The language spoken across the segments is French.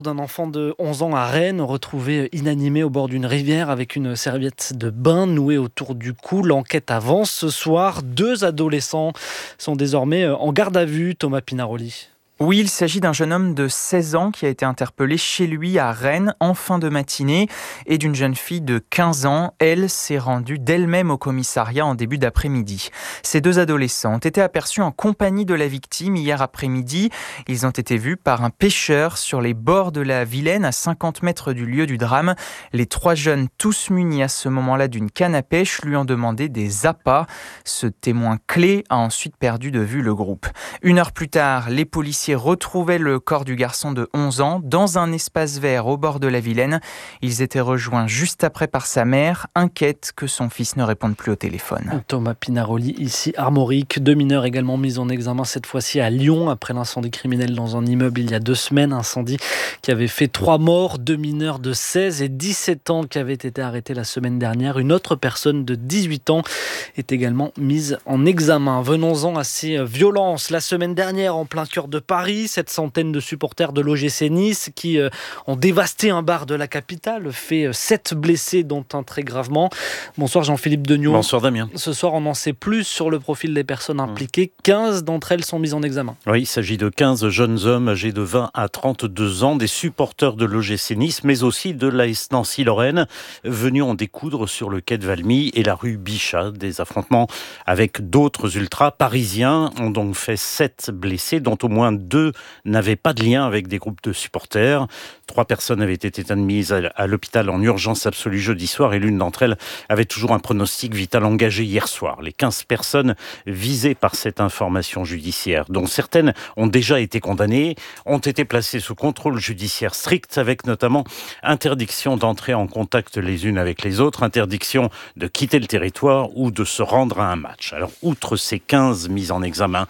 D'un enfant de 11 ans à Rennes, retrouvé inanimé au bord d'une rivière avec une serviette de bain nouée autour du cou. L'enquête avance ce soir. 2 adolescents sont désormais en garde à vue, Thomas Pinaroli. Oui, il s'agit d'un jeune homme de 16 ans qui a été interpellé chez lui à Rennes en fin de matinée et d'une jeune fille de 15 ans. Elle s'est rendue d'elle-même au commissariat en début d'après-midi. Ces 2 adolescents ont été aperçus en compagnie de la victime hier après-midi. Ils ont été vus par un pêcheur sur les bords de la Vilaine à 50 mètres du lieu du drame. Les 3 jeunes, tous munis à ce moment-là d'une canne à pêche, lui ont demandé des appâts. Ce témoin clé a ensuite perdu de vue le groupe. 1 heure plus tard, les policiers retrouvaient le corps du garçon de 11 ans dans un espace vert au bord de la Vilaine. Ils étaient rejoints juste après par sa mère, inquiète que son fils ne réponde plus au téléphone. Thomas Pinaroli, ici Armorique. 2 mineurs également mis en examen, cette fois-ci à Lyon, après l'incendie criminel dans un immeuble il y a 2 semaines. Incendie qui avait fait 3 morts, 2 mineurs de 16 et 17 ans qui avaient été arrêtés la semaine dernière. Une autre personne de 18 ans est également mise en examen. Venons-en à ces violences. La semaine dernière, en plein cœur de Paris, cette centaine de supporters de l'OGC Nice qui ont dévasté un bar de la capitale, fait 7 blessés dont un très gravement. Bonsoir Jean-Philippe Degnaud. Bonsoir Damien. Ce soir, on en sait plus sur le profil des personnes impliquées. 15 d'entre elles sont mises en examen. Oui, il s'agit de 15 jeunes hommes âgés de 20 à 32 ans, des supporters de l'OGC Nice, mais aussi de l'AS Nancy-Lorraine, venus en découdre sur le quai de Valmy et la rue Bichat. Des affrontements avec d'autres ultras parisiens ont donc fait 7 blessés, dont au moins 2 n'avaient pas de lien avec des groupes de supporters. 3 personnes avaient été admises à l'hôpital en urgence absolue jeudi soir et l'une d'entre elles avait toujours un pronostic vital engagé hier soir. Les 15 personnes visées par cette information judiciaire, dont certaines ont déjà été condamnées, ont été placées sous contrôle judiciaire strict, avec notamment interdiction d'entrer en contact les unes avec les autres, interdiction de quitter le territoire ou de se rendre à un match. Alors, outre ces 15 mises en examen,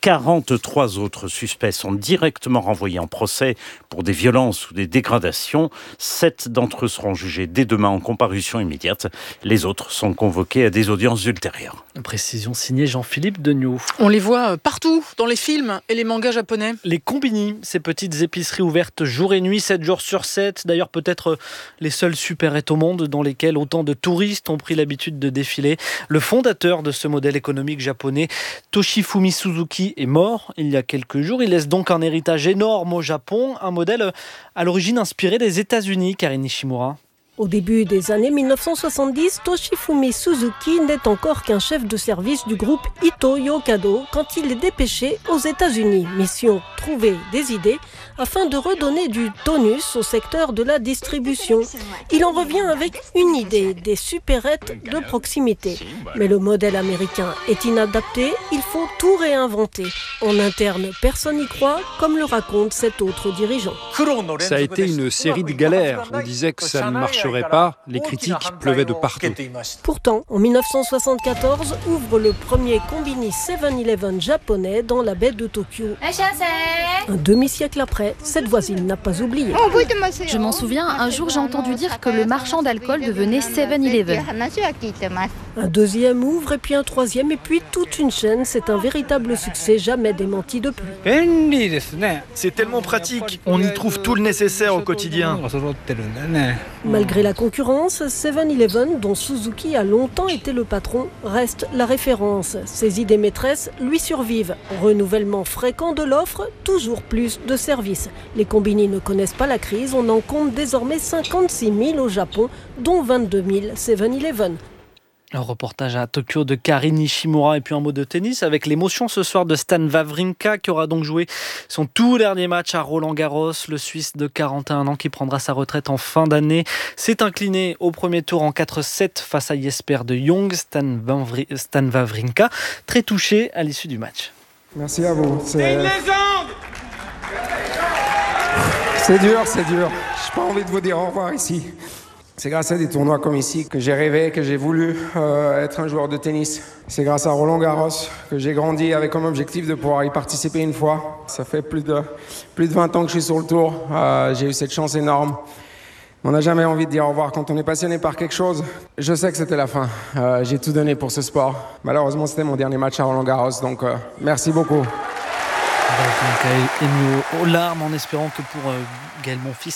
43 autres suspects sont directement renvoyés en procès pour des violences ou des dégradations. 7 d'entre eux seront jugés dès demain en comparution immédiate. Les autres sont convoqués à des audiences ultérieures. Précision signée Jean-Philippe Degnaud. On les voit partout dans les films et les mangas japonais. Les combini, ces petites épiceries ouvertes jour et nuit, 7 jours sur 7. D'ailleurs, peut-être les seules supérettes au monde dans lesquelles autant de touristes ont pris l'habitude de défiler. Le fondateur de ce modèle économique japonais, Toshifumi Suzuki, est mort il y a quelques jours. Il laisse donc un héritage énorme au Japon, un modèle à l'origine inspiré des États-Unis, Karine Nishimura. Au début des années 1970, Toshifumi Suzuki n'est encore qu'un chef de service du groupe Ito Yokado quand il est dépêché aux États-Unis. Mission: trouver des idées afin de redonner du tonus au secteur de la distribution. Il en revient avec une idée, des supérettes de proximité. Mais le modèle américain est inadapté, il faut tout réinventer. En interne, personne n'y croit, comme le raconte cet autre dirigeant. Ça a été une série de galères. On disait que ça ne marcherait pas, les critiques pleuvaient de partout. Pourtant, en 1974, ouvre le premier combini 7-Eleven japonais dans la baie de Tokyo. Un demi-siècle après, cette voisine n'a pas oublié. Je m'en souviens, un jour j'ai entendu dire que le marchand d'alcool devenait 7-Eleven. Un deuxième ouvre, et puis un troisième, et puis toute une chaîne. C'est un véritable succès, jamais démenti depuis. C'est tellement pratique, on y trouve tout le nécessaire au quotidien. Malgré la concurrence, 7-Eleven, dont Suzuki a longtemps été le patron, reste la référence. Ses idées maîtresses lui survivent. Renouvellement fréquent de l'offre, toujours plus de services. Les combini ne connaissent pas la crise, on en compte désormais 56 000 au Japon, dont 22 000 7-Eleven. Un reportage à Tokyo de Karine Nishimura et puis un mot de tennis avec l'émotion ce soir de Stan Wawrinka qui aura donc joué son tout dernier match à Roland-Garros. Le Suisse de 41 ans qui prendra sa retraite en fin d'année s'est incliné au premier tour en 4-7 face à Jesper de Jong. Stan Wawrinka très touché à l'issue du match. Merci à vous. C'est une légende. C'est dur. J'ai pas envie de vous dire au revoir ici. C'est grâce à des tournois comme ici que j'ai rêvé, que j'ai voulu être un joueur de tennis. C'est grâce à Roland-Garros que j'ai grandi avec comme objectif de pouvoir y participer une fois. Ça fait plus de 20 ans que je suis sur le tour. J'ai eu cette chance énorme. On n'a jamais envie de dire au revoir quand on est passionné par quelque chose. Je sais que c'était la fin. J'ai tout donné pour ce sport. Malheureusement, c'était mon dernier match à Roland-Garros, donc merci beaucoup. Gaël Ennio aux larmes en espérant que pour Gaël Monfils